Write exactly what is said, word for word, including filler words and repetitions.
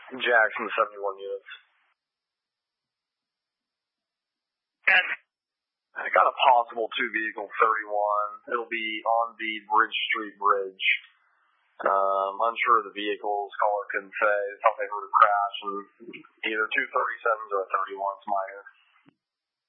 Jackson, seventy-one units. Yes. I got a possible two-vehicle thirty-one. It'll be on the Bridge Street Bridge. Um, unsure of the vehicles. Caller couldn't say. Thought they heard a crash. And either two thirty-sevens or a thirty-one. It's minor.